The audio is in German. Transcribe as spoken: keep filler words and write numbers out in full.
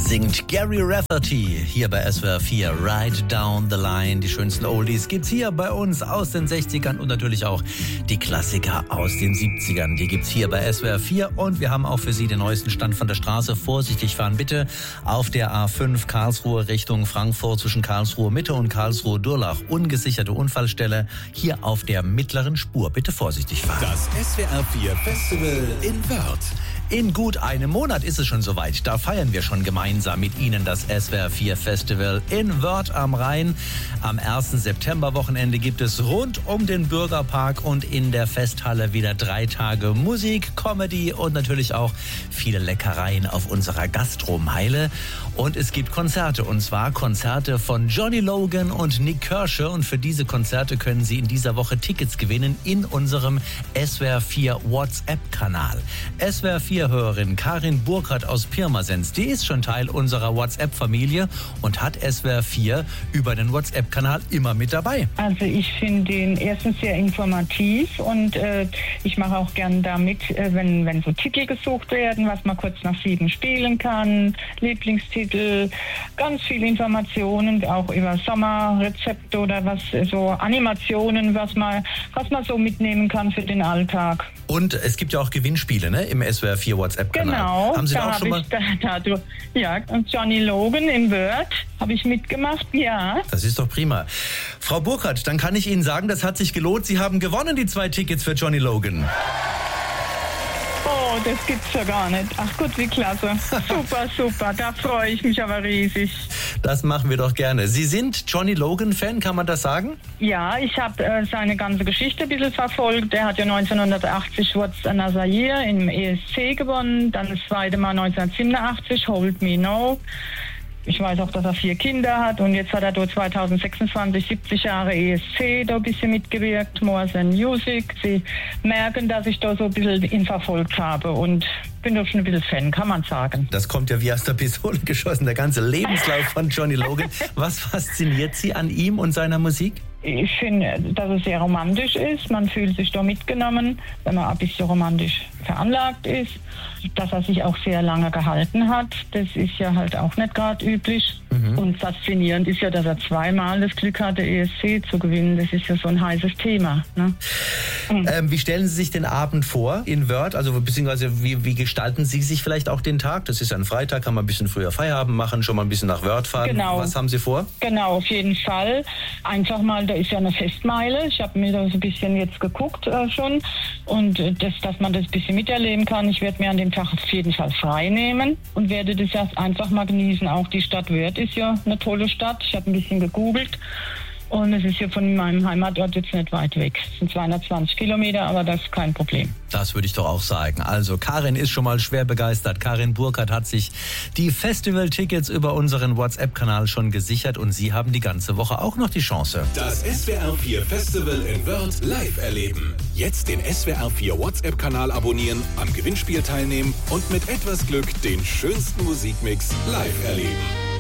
singt Gary Rafferty hier bei S W R vier. Ride Down the Line. Die schönsten Oldies gibt's hier bei uns aus den sechzigern und natürlich auch die Klassiker aus den siebzigern. Die gibt's hier bei S W R vier und wir haben auch für Sie den neuesten Stand von der Straße. Vorsichtig fahren bitte auf der A fünf Karlsruhe Richtung Frankfurt zwischen Karlsruhe Mitte und Karlsruhe Durlach. Ungesicherte Unfallstelle hier auf der mittleren Spur. Bitte vorsichtig fahren. Das S W R vier Festival in Wörth. In gut einem Monat ist es schon soweit. Da feiern wir schon gemeinsam mit Ihnen das S W R vier Festival in Wörth am Rhein. Am ersten Septemberwochenende gibt es rund um den Bürgerpark und in der Festhalle wieder drei Tage Musik, Comedy und natürlich auch viele Leckereien auf unserer Gastromeile. Und es gibt Konzerte, und zwar Konzerte von Johnny Logan und Nik Kershaw. Und für diese Konzerte können Sie in dieser Woche Tickets gewinnen in unserem S W R vier WhatsApp-Kanal. S W R vier Hörerin Karin Burkhardt aus Pirmasens, die ist schon Teil unserer WhatsApp-Familie und hat S W R vier über den WhatsApp-Kanal immer mit dabei. Also ich finde ihn erstens sehr informativ und äh, ich mache auch gern damit, äh, wenn, wenn so Titel gesucht werden, was man kurz nach sieben spielen kann, Lieblingstitel, ganz viele Informationen, auch über Sommerrezepte oder was, so Animationen, was man, was man so mitnehmen kann für den Alltag. Und es gibt ja auch Gewinnspiele, ne, im S W R vier WhatsApp-Kanal. Genau. Haben Sie da da auch schon mal? Ich, da, da, ja, und Johnny Logan in Wörth habe ich mitgemacht, ja. Das ist doch prima. Frau Burkhardt, dann kann ich Ihnen sagen, das hat sich gelohnt. Sie haben gewonnen, die zwei Tickets für Johnny Logan. Oh, das gibt's ja gar nicht. Ach gut, wie klasse. Super, super. Da freue ich mich aber riesig. Das machen wir doch gerne. Sie sind Johnny Logan-Fan, kann man das sagen? Ja, ich habe äh, seine ganze Geschichte ein bisschen verfolgt. Er hat ja neunzehnhundertachtzig What's Another Year im E S C gewonnen. Dann das zweite Mal neunzehnhundertsiebenundachtzig Hold Me Now. Ich weiß auch, dass er vier Kinder hat und jetzt hat er dort zweitausendsechsundzwanzig siebzig Jahre E S C da ein bisschen mitgewirkt, More Than Music. Sie merken, dass ich da so ein bisschen ihn verfolgt habe und bin doch schon ein bisschen Fan, kann man sagen. Das kommt ja wie aus der Pistole geschossen, der ganze Lebenslauf von Johnny Logan. Was fasziniert Sie an ihm und seiner Musik? Ich finde, dass es sehr romantisch ist. Man fühlt sich da mitgenommen, wenn man ein bisschen romantisch veranlagt ist. Dass er sich auch sehr lange gehalten hat, das ist ja halt auch nicht gerade üblich. Mhm. Und faszinierend ist ja, dass er zweimal das Glück hatte, E S C zu gewinnen. Das ist ja so ein heißes Thema. Ne? Mhm. Ähm, wie stellen Sie sich den Abend vor in Wörth? Also beziehungsweise wie, wie gestalten Sie sich vielleicht auch den Tag? Das ist ein Freitag, kann man ein bisschen früher Feierabend machen, schon mal ein bisschen nach Wörth fahren. Genau. Was haben Sie vor? Genau, auf jeden Fall. Einfach mal, da ist ja eine Festmeile. Ich habe mir da so ein bisschen jetzt geguckt äh, schon. Und äh, das, dass man das ein bisschen miterleben kann. Ich werde mir an dem Tag auf jeden Fall frei nehmen und werde das erst einfach mal genießen. Auch die Stadt Wörth ist ja eine tolle Stadt. Ich habe ein bisschen gegoogelt. Und es ist hier von meinem Heimatort jetzt nicht weit weg. Es sind zweihundertzwanzig Kilometer, aber das ist kein Problem. Das würde ich doch auch sagen. Also Karin ist schon mal schwer begeistert. Karin Burkhardt hat sich die Festival-Tickets über unseren WhatsApp-Kanal schon gesichert und Sie haben die ganze Woche auch noch die Chance. Das S W R vier Festival in Wörth live erleben. Jetzt den S W R vier WhatsApp-Kanal abonnieren, am Gewinnspiel teilnehmen und mit etwas Glück den schönsten Musikmix live erleben.